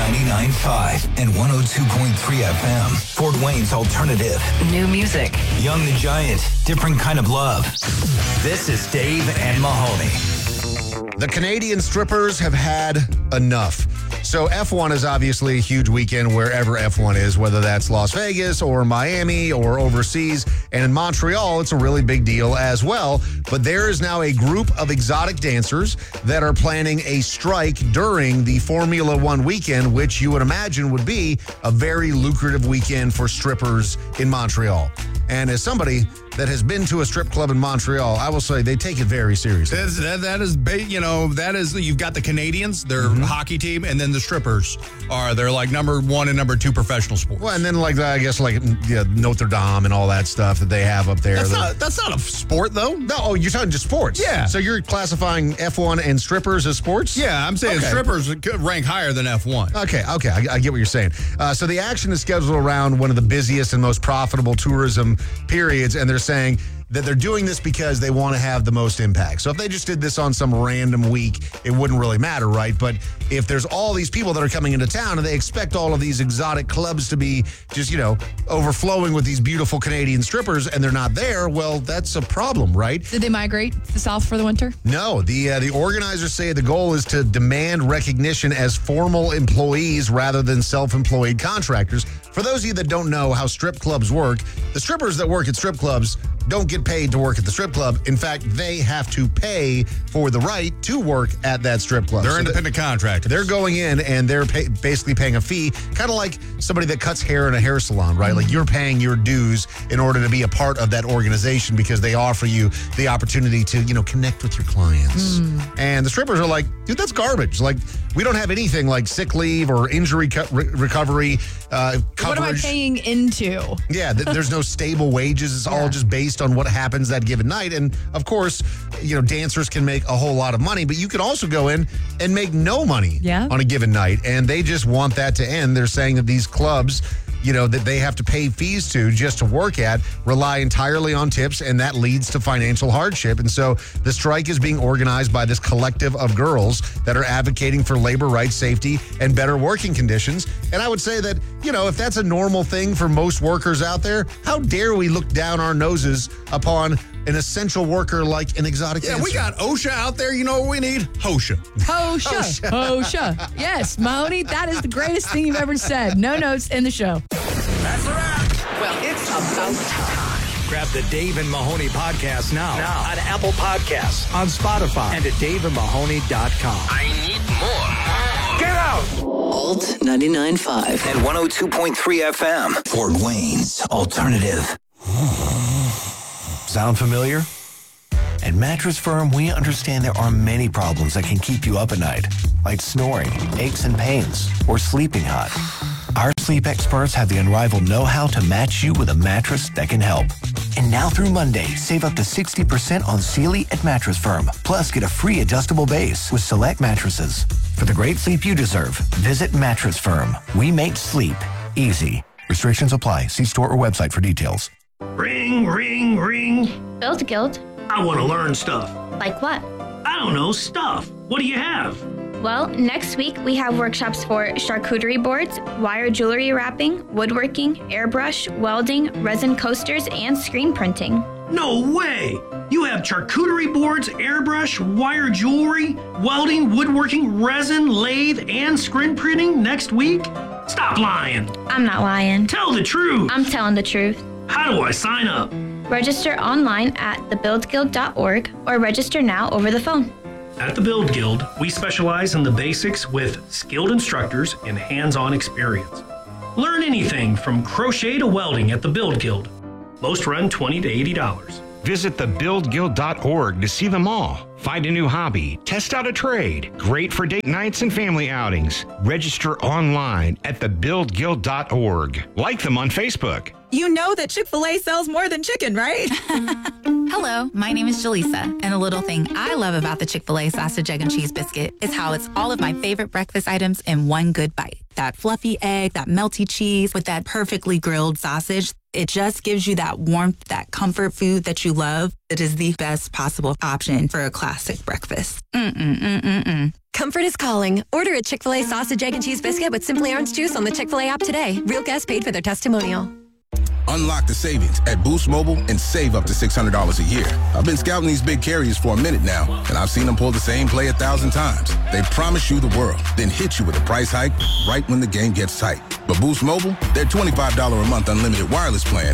99.5 and 102.3 FM. Fort Wayne's alternative. New music. Young the Giant. Different kind of love. This is Dave and Mahoney. The Canadian strippers have had enough. So F1 is obviously a huge weekend wherever F1 is, whether that's Las Vegas or Miami or overseas. And in Montreal, it's a really big deal as well. But there is now a group of exotic dancers that are planning a strike during the Formula One weekend, which you would imagine would be a very lucrative weekend for strippers in Montreal. And as somebody that has been to a strip club in Montreal, I will say they take it very seriously. That is, you've got the Canadians, their hockey team, and then the strippers they're like number one and number two professional sports. Well, and then Notre Dame and all that stuff that they have up there. That's not a sport, though. No, you're talking just sports. Yeah. So you're classifying F1 and strippers as sports? Yeah, I'm saying strippers rank higher than F1. Okay, I get what you're saying. So the action is scheduled around one of the busiest and most profitable tourism periods, and they're saying that they're doing this because they want to have the most impact. So if they just did this on some random week, it wouldn't really matter, right? But if there's all these people that are coming into town and they expect all of these exotic clubs to be just, overflowing with these beautiful Canadian strippers and they're not there, well, that's a problem, right? Did they migrate to the south for the winter? No, the organizers say the goal is to demand recognition as formal employees rather than self-employed contractors. For those of you that don't know how strip clubs work, the strippers that work at strip clubs don't get paid to work at the strip club. In fact, they have to pay for the right to work at that strip club. They're independent contractors. They're going in and they're basically paying a fee, kind of like somebody that cuts hair in a hair salon, right? Like you're paying your dues in order to be a part of that organization because they offer you the opportunity to, connect with your clients. And the strippers are like, dude, that's garbage. Like, we don't have anything like sick leave or injury recovery coverage. What am I paying into? Yeah, there's no stable wages. It's all just based on what happens that given night. And of course, dancers can make a whole lot of money, but you can also go in and make no money on a given night. And they just want that to end. They're saying that these clubs, that they have to pay fees to just to work at, rely entirely on tips, and that leads to financial hardship. And so the strike is being organized by this collective of girls that are advocating for labor rights, safety, and better working conditions. And I would say that, if that's a normal thing for most workers out there, how dare we look down our noses upon an essential worker like an exotic dancer? Yeah, we got OSHA out there. You know what we need? HOSHA. HOSHA. Yes, Mahoney, that is the greatest thing you've ever said. No notes in the show. That's a wrap. Well, it's about time. Grab the Dave and Mahoney podcast now on Apple Podcasts, on Spotify, and at daveandmahoney.com. I need more. Get out! Alt 99.5 and 102.3 FM. Fort Wayne's alternative. Sound familiar? At Mattress Firm, we understand there are many problems that can keep you up at night, like snoring, aches and pains, or sleeping hot. Our sleep experts have the unrivaled know-how to match you with a mattress that can help. And now through Monday, save up to 60% on Sealy at Mattress Firm. Plus, get a free adjustable base with select mattresses. For the great sleep you deserve, visit Mattress Firm. We make sleep easy. Restrictions apply. See store or website for details. Ring, ring, ring. Build Guild. I want to learn stuff. Like what? I don't know, stuff. What do you have? Well, next week we have workshops for charcuterie boards, wire jewelry wrapping, woodworking, airbrush, welding, resin coasters, and screen printing. No way! You have charcuterie boards, airbrush, wire jewelry, welding, woodworking, resin, lathe, and screen printing next week? Stop lying. I'm not lying. Tell the truth. I'm telling the truth. How do I sign up? Register online at thebuildguild.org or register now over the phone. At the Build Guild, we specialize in the basics with skilled instructors and hands-on experience. Learn anything from crochet to welding at the Build Guild. Most run $20 to $80. Visit thebuildguild.org to see them all. Find a new hobby, test out a trade. Great for date nights and family outings. Register online at thebuildguild.org. Like them on Facebook. You know that Chick-fil-A sells more than chicken, right? Hello, my name is Jaleesa, and a little thing I love about the Chick-fil-A sausage, egg, and cheese biscuit is how it's all of my favorite breakfast items in one good bite. That fluffy egg, that melty cheese with that perfectly grilled sausage. It just gives you that warmth, that comfort food that you love. It is the best possible option for a classic breakfast. Comfort is calling. Order a Chick-fil-A sausage, egg, and cheese biscuit with Simply Orange Juice on the Chick-fil-A app today. Real guests paid for their testimonial. Unlock the savings at Boost Mobile and save up to $600 a year. I've been scouting these big carriers for a minute now, and I've seen them pull the same play 1,000 times. They promise you the world, then hit you with a price hike right when the game gets tight. But Boost Mobile, their $25 a month unlimited wireless plan